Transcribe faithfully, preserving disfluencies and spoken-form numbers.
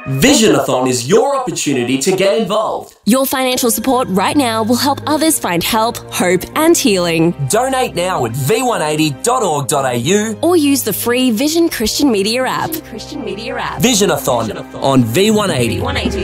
Visionathon is your opportunity to get involved. Your financial support right now will help others find help, hope and healing. Donate now at v one eighty dot org dot a u or use the free Vision Christian Media app. Christian Media app. Visionathon on V one eighty.